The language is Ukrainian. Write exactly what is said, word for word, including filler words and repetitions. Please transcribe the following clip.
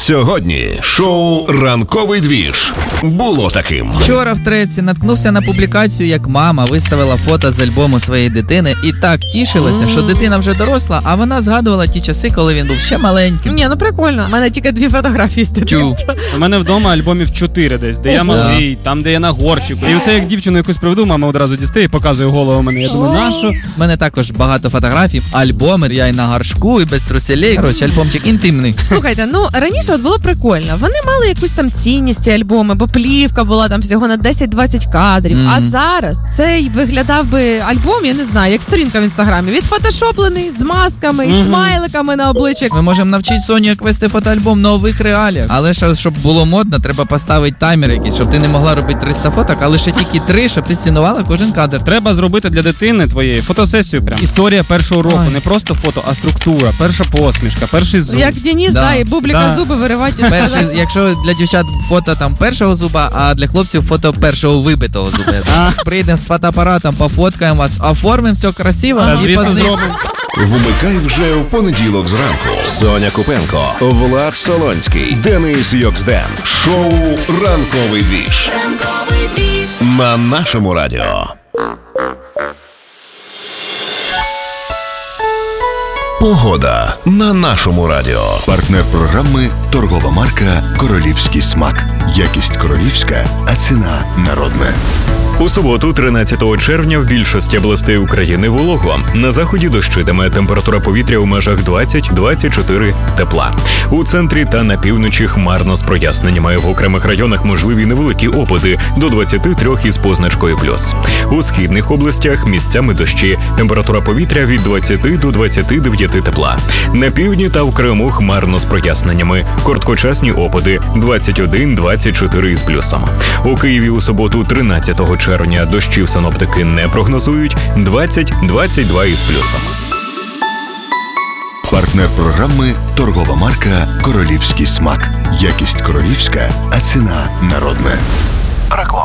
Сьогодні шоу «Ранковий двіж» було таким. Вчора в треці наткнувся на публікацію, як мама виставила фото з альбому своєї дитини і так тішилася, що дитина вже доросла, а вона згадувала ті часи, коли він був ще маленьким. Ні, ну прикольно. У мене тільки дві фотографії з дитинства. У мене вдома альбомів чотири десь, де я малий, там, де я на горщику. І оце як дівчину якусь приведу, мама одразу дістає і показує голову мене. Я думаю, нашу? У мене також багато фотографій, альбоми, я і на горшку, і без труселей. Коротше, альбомчик інтимний. Слухайте, ну раніше от було прикольно. Вони мали якусь там цінність, ці альбоми, бо плівка була там всього на десять-двадцять кадрів. Mm. А зараз цей виглядав би альбом, я не знаю, як сторінка в інстаграмі. Відфотошоплений, з масками, Mm-hmm. і смайликами на обличчях. Ми можемо навчити Соню, як вести фотоальбом в нових реаліях. Але що, щоб було модно, треба поставити таймер якийсь, щоб ти не могла робити триста фоток, а лише тільки три, щоб ти цінувала кожен кадр. Треба зробити для дитини твоєї фотосесію прям. Історія першого року, Ой. не просто фото, а структура, перша посмішка, перший зуб. Як Денис, Да. да, і бубліка Да. зуби виривати. Перший, якщо для дівчат фото там першого зуба, а для хлопців фото першого вибитого зуба. А. Прийдемо з фотоапаратом, пофоткаємо вас, оформимо все красиво. Та, і звісно, позним- зробимо. Вмикай вже у понеділок зранку. Соня Купенко, Влад Солонський, Денис Йоксден. Шоу «Ранковий двіж» на нашому радіо. Погода на нашому радіо. Партнер програми – торгова марка «Королівський смак». Якість королівська, а ціна народна. У суботу, тринадцятого червня, в більшості областей України волого. На заході дощитиме, температура повітря у межах двадцять-двадцять чотири тепла. У центрі та на півночі хмарно з проясненнями. В окремих районах можливі невеликі опади до двадцять три із позначкою плюс. У східних областях місцями дощі. Температура повітря від двадцять до двадцяти дев'яти тепла. На півдні та в Криму хмарно з проясненнями. Короткочасні опади двадцять один - двадцять чотири із плюсом. У Києві у суботу, тринадцятого червня, дощів синоптики не прогнозують, двадцять - двадцять два із плюсом. Партнер програми – торгова марка «Королівський смак». Якість королівська, а ціна народна.